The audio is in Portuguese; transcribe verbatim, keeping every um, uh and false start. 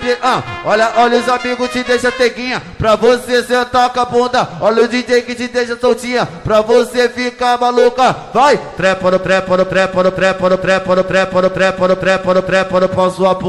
Ah, olha, olha os amigos te deixa teguinha pra você sentar com a bunda. Olha o D J que te deixa soltinha pra você ficar maluca. Vai, trepa no trepa no trepa no trepa no trepa no trepa no trepa no trepa no trepa no pau sua bunda.